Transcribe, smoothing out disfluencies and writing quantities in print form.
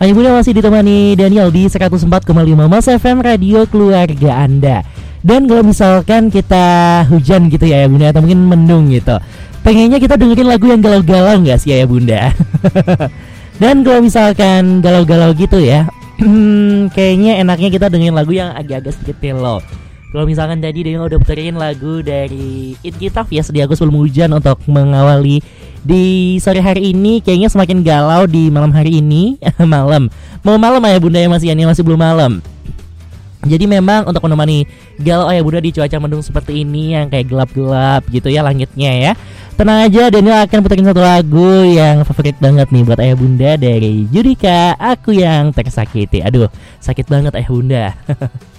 Ayah Bunda masih ditemani Daniel di 104,5 Mas FM Radio Keluarga Anda. Dan kalau misalkan kita hujan gitu ya Ayah Bunda, atau mungkin mendung gitu, pengennya kita dengerin lagu yang galau-galau gak sih Ayah Bunda? Dan kalau misalkan galau-galau gitu ya, kayaknya enaknya kita dengerin lagu yang agak-agak sedikit mellow. Kalau misalkan tadi Daniel udah puterin lagu dari It Gitaf ya, Sedih Aku Sebelum Hujan untuk mengawali di sore hari ini, kayaknya semakin galau di malam hari ini. Mau malam Ayah Bunda ya, masih belum malam. Jadi memang untuk menemani galau Ayah Bunda di cuaca mendung seperti ini yang kayak gelap-gelap gitu ya langitnya ya, tenang aja, Daniel akan puterin satu lagu yang favorit banget nih buat Ayah Bunda dari Judika, Aku Yang Tersakiti. Aduh, sakit banget Ayah Bunda.